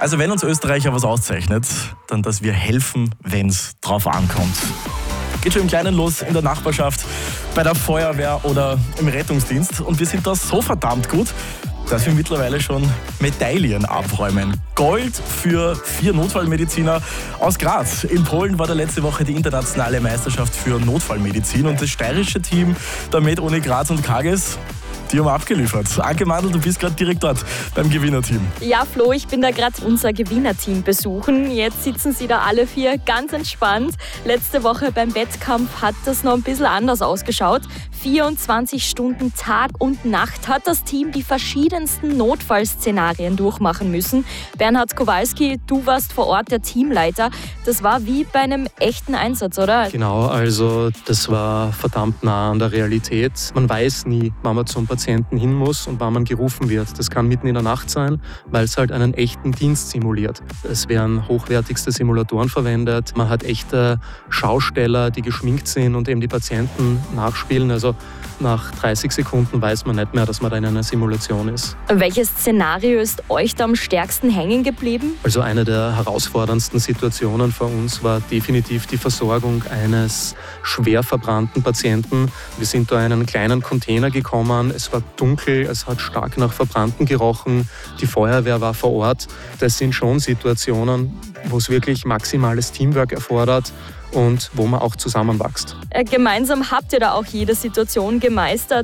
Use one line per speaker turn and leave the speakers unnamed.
Also wenn uns Österreicher was auszeichnet, dann dass wir helfen, wenn es drauf ankommt. Geht schon im Kleinen los, in der Nachbarschaft, bei der Feuerwehr oder im Rettungsdienst. Und wir sind da so verdammt gut, dass wir mittlerweile schon Medaillen abräumen. Gold für 4 Notfallmediziner aus Graz. In Polen war da letzte Woche die internationale Meisterschaft für Notfallmedizin und das steirische Team der Med-Uni Graz und Kages, die haben abgeliefert. Anke Mandl, du bist gerade direkt dort beim Gewinnerteam.
Ja, Flo, ich bin da gerade unser Gewinnerteam besuchen. Jetzt sitzen sie da alle 4 ganz entspannt. Letzte Woche beim Wettkampf hat das noch ein bisschen anders ausgeschaut. 24 Stunden Tag und Nacht hat das Team die verschiedensten Notfallszenarien durchmachen müssen. Bernhard Kowalski, du warst vor Ort der Teamleiter. Das war wie bei einem echten Einsatz, oder?
Genau, also das war verdammt nah an der Realität. Man weiß nie, wann man zum Patienten hin muss und wann man gerufen wird. Das kann mitten in der Nacht sein, weil es halt einen echten Dienst simuliert. Es werden hochwertigste Simulatoren verwendet. Man hat echte Schausteller, die geschminkt sind und eben die Patienten nachspielen. Also nach 30 Sekunden weiß man nicht mehr, dass man da in einer Simulation ist.
Welches Szenario ist euch da am stärksten hängen geblieben?
Also eine der herausforderndsten Situationen für uns war definitiv die Versorgung eines schwer verbrannten Patienten. Wir sind da in einen kleinen Container gekommen, es war dunkel, es hat stark nach Verbrannten gerochen, die Feuerwehr war vor Ort. Das sind schon Situationen, wo es wirklich maximales Teamwork erfordert und wo man auch zusammenwächst.
Gemeinsam habt ihr da auch jede Situation gemeistert.